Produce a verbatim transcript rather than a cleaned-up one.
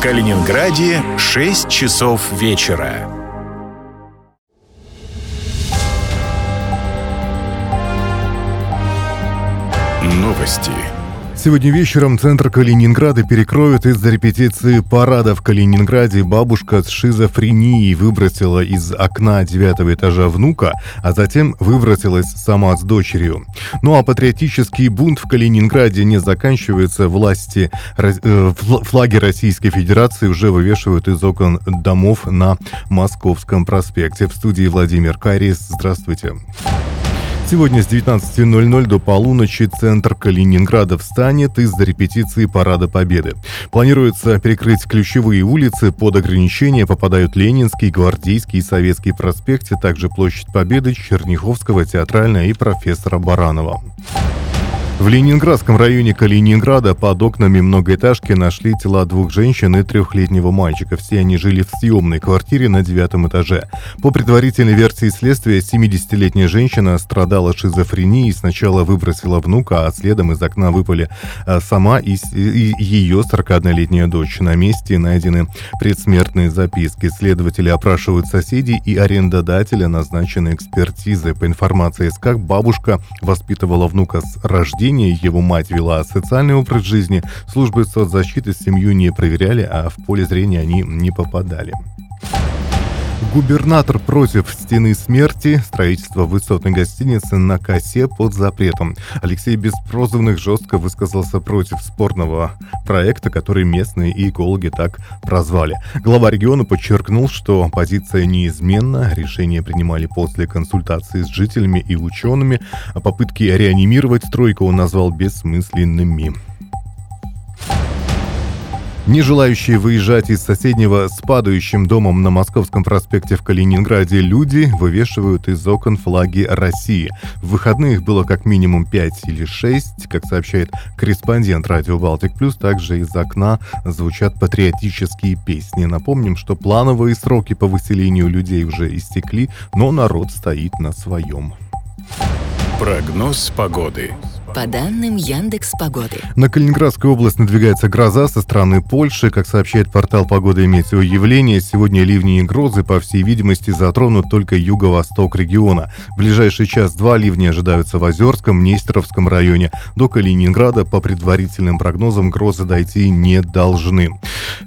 Калининграде шесть часов вечера. Новости. Сегодня вечером центр Калининграда перекроют из-за репетиции парада в Калининграде. Бабушка с шизофренией выбросила из окна девятого этажа внука, а затем выбросилась сама с дочерью. Ну а патриотический бунт в Калининграде не заканчивается. Власти э, флаги Российской Федерации уже вывешивают из окон домов на Московском проспекте. В студии Владимир Карис. Здравствуйте. Сегодня с девятнадцати ноль-ноль до полуночи центр Калининграда встанет из-за репетиции Парада Победы. Планируется перекрыть ключевые улицы. Под ограничения попадают Ленинский, Гвардейский и Советский проспекты, также Площадь Победы, Черняховского, Театральная и Профессора Баранова. В Ленинградском районе Калининграда под окнами многоэтажки нашли тела двух женщин и трехлетнего мальчика. Все они жили в съемной квартире на девятом этаже. По предварительной версии следствия, семидесятилетняя женщина страдала шизофренией, сначала выбросила внука, а следом из окна выпали сама и ее сорокаоднолетняя дочь. На месте найдены предсмертные записки. Следователи опрашивают соседей и арендодателя, назначены экспертизы. По информации СК, бабушка воспитывала внука с рождения. Его мать вела социальный образ жизни. Службы соцзащиты семью не проверяли, а в поле зрения они не попадали. Губернатор против стены смерти. Строительство высотной гостиницы на Косе под запретом. Алексей Беспрозовных жестко высказался против спорного проекта, который местные экологи так прозвали. Глава региона подчеркнул, что позиция неизменна. Решения принимали после консультации с жителями и учеными. А попытки реанимировать стройку он назвал бессмысленными. Не желающие выезжать из соседнего с падающим домом на Московском проспекте в Калининграде люди вывешивают из окон флаги России. В выходные их было как минимум пять или шесть. Как сообщает корреспондент радио «Балтик Плюс», также из окна звучат патриотические песни. Напомним, что плановые сроки по выселению людей уже истекли, но народ стоит на своем. Прогноз погоды. По данным Яндекс.Погоды. На Калининградскую область надвигается гроза со стороны Польши. Как сообщает портал «Погода и метеоявления», сегодня ливни и грозы, по всей видимости, затронут только юго-восток региона. В ближайший час-два ливни ожидаются в Озерском, Нестеровском районе. До Калининграда, по предварительным прогнозам, грозы дойти не должны.